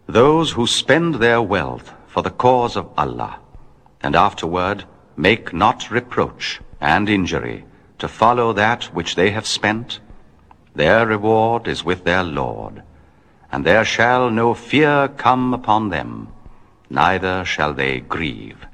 Those who spend their wealth for the cause of Allah, and afterward make not reproach and injury to follow that which they have spent, their reward is with their Lord, and there shall no fear come upon them, neither shall they grieve.